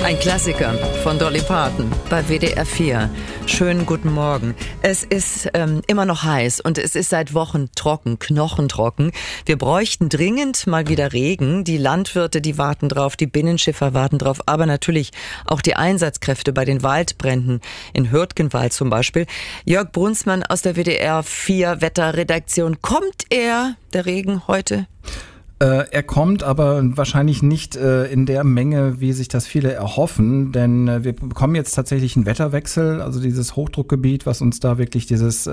Ein Klassiker von Dolly Parton bei WDR 4. Schönen guten Morgen. Es ist immer noch heiß und es ist seit Wochen trocken, knochentrocken. Wir bräuchten dringend mal wieder Regen. Die Landwirte, die warten drauf, die Binnenschiffer warten drauf, aber natürlich auch die Einsatzkräfte bei den Waldbränden in Hürtgenwald zum Beispiel. Jörg Brunsmann aus der WDR 4 Wetterredaktion. Kommt der Regen heute? Er kommt, aber wahrscheinlich nicht in der Menge, wie sich das viele erhoffen, denn wir bekommen jetzt tatsächlich einen Wetterwechsel, also dieses Hochdruckgebiet, was uns da wirklich dieses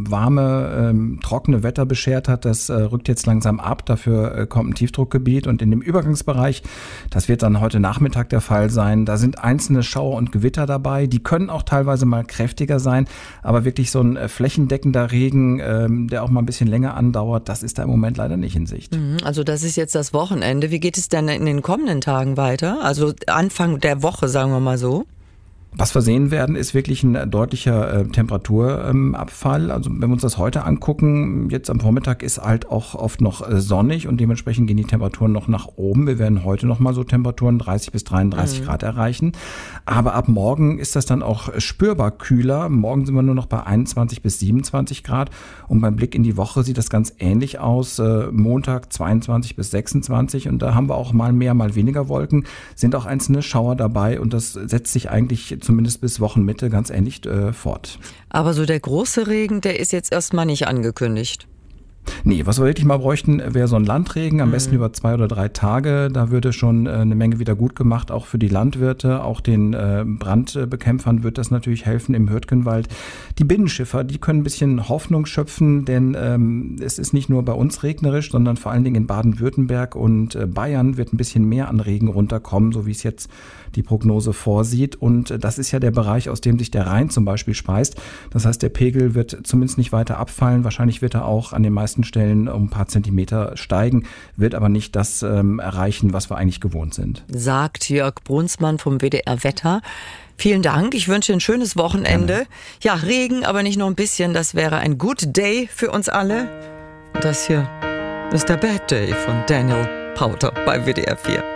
warme, trockene Wetter beschert hat, das rückt jetzt langsam ab, dafür kommt ein Tiefdruckgebiet und in dem Übergangsbereich, das wird dann heute Nachmittag der Fall sein, da sind einzelne Schauer und Gewitter dabei, die können auch teilweise mal kräftiger sein, aber wirklich so ein flächendeckender Regen, der auch mal ein bisschen länger andauert, das ist da im Moment leider nicht in Sicht. Also das ist jetzt das Wochenende. Wie geht es denn in den kommenden Tagen weiter? Also Anfang der Woche, sagen wir mal so. Was wir sehen werden, ist wirklich ein deutlicher Temperaturabfall. Also wenn wir uns das heute angucken, jetzt am Vormittag ist halt auch oft noch sonnig und dementsprechend gehen die Temperaturen noch nach oben. Wir werden heute noch mal so Temperaturen 30 bis 33 Grad erreichen. Aber ab morgen ist das dann auch spürbar kühler. Morgen sind wir nur noch bei 21 bis 27 Grad. Und beim Blick in die Woche sieht das ganz ähnlich aus. Montag 22 bis 26 und da haben wir auch mal mehr, mal weniger Wolken. Sind auch einzelne Schauer dabei und das setzt sich eigentlich zumindest bis Wochenmitte ganz ähnlich fort. Aber so der große Regen, der ist jetzt erstmal nicht angekündigt. Nee, was wir wirklich mal bräuchten, wäre so ein Landregen, am besten über 2 oder 3 Tage. Da würde schon eine Menge wieder gut gemacht, auch für die Landwirte, auch den Brandbekämpfern wird das natürlich helfen im Hürtgenwald. Die Binnenschiffer, die können ein bisschen Hoffnung schöpfen, denn es ist nicht nur bei uns regnerisch, sondern vor allen Dingen in Baden-Württemberg und Bayern wird ein bisschen mehr an Regen runterkommen, so wie es jetzt die Prognose vorsieht. Und das ist ja der Bereich, aus dem sich der Rhein zum Beispiel speist. Das heißt, der Pegel wird zumindest nicht weiter abfallen. Wahrscheinlich wird er auch an den meisten Stellen um ein paar Zentimeter steigen, wird aber nicht das erreichen, was wir eigentlich gewohnt sind. Sagt Jörg Brunsmann vom WDR Wetter. Vielen Dank, ich wünsche ein schönes Wochenende. Gerne. Ja, Regen, aber nicht nur ein bisschen, das wäre ein Good Day für uns alle. Das hier ist der Bad Day von Daniel Powter bei WDR 4.